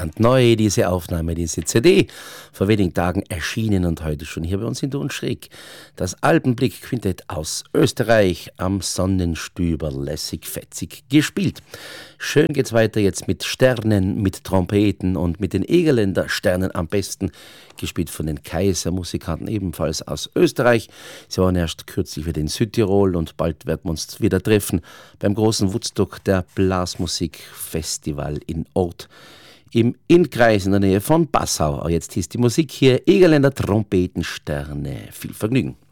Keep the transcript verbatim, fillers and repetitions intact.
brandneu, diese Aufnahme, diese C D, vor wenigen Tagen erschienen und heute schon hier bei uns in Ton schräg. Das Alpenblick-Quintett aus Österreich am Sonnenstüber, lässig, fetzig gespielt. Schön geht's weiter jetzt mit Sternen, mit Trompeten und mit den Egerländer Sternen am besten, gespielt von den Kaiser-Musikanten, ebenfalls aus Österreich. Sie waren erst kürzlich wieder in Südtirol und bald werden wir uns wieder treffen beim großen Woodstock, der Blasmusikfestival in Ort im Innkreis in der Nähe von Passau. Aber jetzt ist die Musik hier, Egerländer Trompetensterne. Viel Vergnügen.